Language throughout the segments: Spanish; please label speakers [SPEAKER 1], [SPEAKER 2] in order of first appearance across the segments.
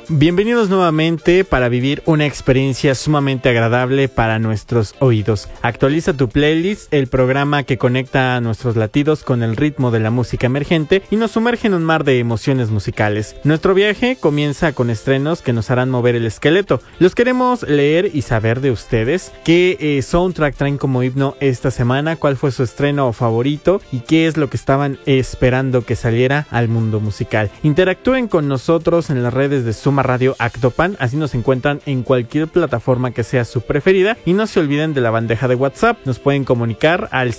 [SPEAKER 1] Bienvenidos nuevamente para vivir una experiencia sumamente agradable para nuestros oídos. Actualiza tu playlist, el programa que conecta a nuestros latidos con el ritmo de la música emergente y nos sumerge en un mar de emociones musicales. Nuestro viaje comienza con estrenos que nos harán mover el esqueleto. Los queremos leer y saber de ustedes qué soundtrack traen como himno esta semana, cuál fue su estreno favorito y qué es lo que estaban esperando que saliera al mundo musical. Interactúen con nosotros en las redes de Suma Radio Actopan, así nos encuentran en cualquier plataforma que sea su preferida y no se olviden de la bandeja de WhatsApp, nos pueden comunicar al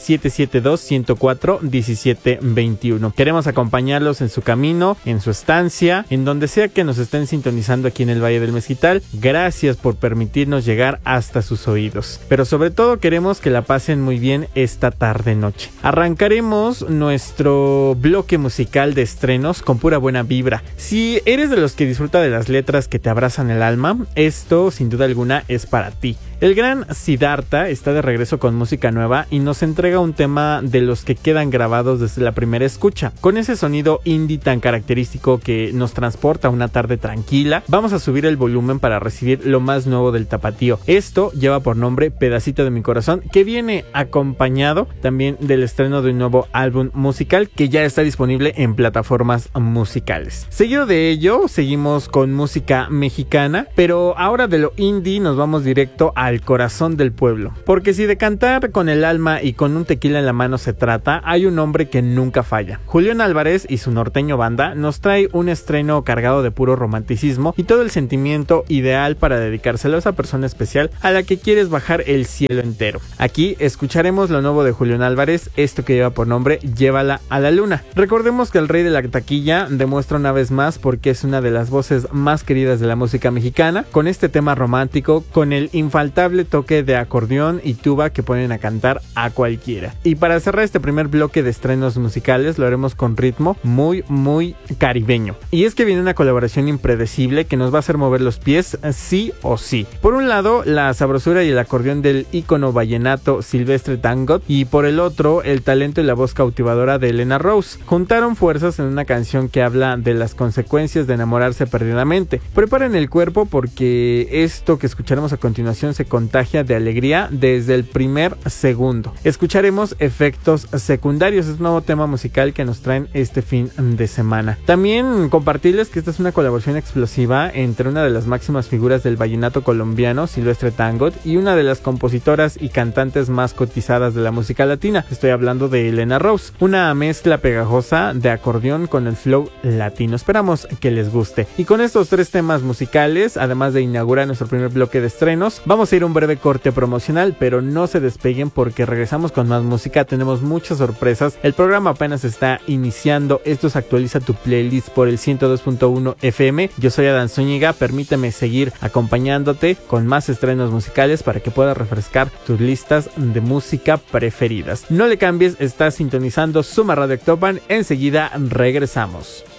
[SPEAKER 1] 772-104-1721. Queremos acompañarlos en su camino, en su estancia, en donde sea que nos estén sintonizando aquí en el Valle del Mezquital. Gracias por permitirnos llegar hasta sus oídos, pero sobre todo queremos que la pasen muy bien esta tarde noche. Arrancaremos nuestro bloque musical de estrenos con pura buena vibra. Si eres de los que disfruta de las letras que te abrazan el alma, esto sin duda alguna es para ti. El gran Siddhartha está de regreso con música nueva y nos entrega un tema de los que quedan grabados desde la primera escucha. Con ese sonido indie tan característico que nos transporta a una tarde tranquila, vamos a subir el volumen para recibir lo más nuevo del tapatío. Esto lleva por nombre Pedacito de mi corazón, que viene acompañado también del estreno de un nuevo álbum musical que ya está disponible en plataformas musicales. Seguido de ello, seguimos con música mexicana, pero ahora de lo indie nos vamos directo al corazón del pueblo, porque si de cantar con el alma y con un tequila en la mano se trata, hay un hombre que nunca falla. Julián Álvarez y su norteño banda nos trae un estreno cargado de puro romanticismo y todo el sentimiento ideal para dedicárselo a esa persona especial a la que quieres bajar el cielo entero. Aquí escucharemos lo nuevo de Julián Álvarez, esto que lleva por nombre Llévala a la luna. Recordemos que el rey de la taquilla demuestra una vez más porque es una de las voces más queridas de la música mexicana, con este tema romántico, con el infaltable toque de acordeón y tuba que ponen a cantar a cualquiera. Y para cerrar este primer bloque de estrenos musicales lo haremos con ritmo muy caribeño. Y es que viene una colaboración impredecible que nos va a hacer mover los pies sí o sí. Por un lado, la sabrosura y el acordeón del ícono vallenato Silvestre Dangond, y por el otro, el talento y la voz cautivadora de Elena Rose. Juntaron fuerzas en una canción que habla de las consecuencias de enamorarse perdidamente. Preparen el cuerpo porque esto que escucharemos a continuación se contagia de alegría desde el primer segundo. Escucharemos efectos secundarios, es un nuevo tema musical que nos traen este fin de semana. También compartirles que esta es una colaboración explosiva entre una de las máximas figuras del vallenato colombiano, Silvestre Dangond, y una de las compositoras y cantantes más cotizadas de la música latina. Estoy hablando de Elena Rose. Una mezcla pegajosa de acordeón con el flow latino. Esperamos que les guste. Y con estos tres temas musicales, además de inaugurar nuestro primer bloque de estrenos, vamos a ir a un breve corte promocional, pero no se despeguen porque regresamos con más música. Tenemos muchas sorpresas. El programa apenas está iniciando. Esto es Actualiza tu Playlist por el 102.1 FM. Yo soy Adán Zúñiga. Permíteme seguir acompañándote con más estrenos musicales para que puedas refrescar tus listas de música preferidas. No le cambies, estás sintonizando Suma Radio Actopan. Enseguida regresamos.